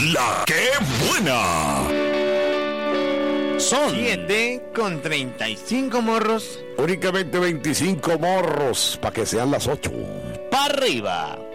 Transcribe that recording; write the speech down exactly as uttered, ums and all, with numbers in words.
La que buena. Son siete con treinta y cinco morros. Únicamente veinticinco morros para que sean las ocho. ¡Pa' arriba!